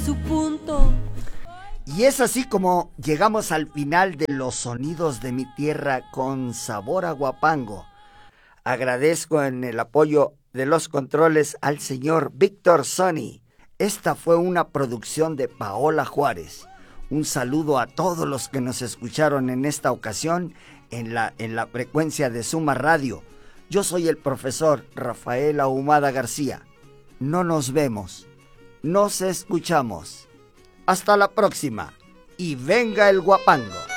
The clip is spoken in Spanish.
su punto. Y es así como llegamos al final de Los Sonidos de mi Tierra con sabor a Huapango. Agradezco en el apoyo de los controles al señor Víctor Sony. Esta fue una producción de Paola Juárez. Un saludo a todos los que nos escucharon en esta ocasión en la frecuencia de Suma Radio. Yo soy el profesor Rafael Ahumada García. No nos vemos, nos escuchamos. Hasta la próxima y venga el Huapango.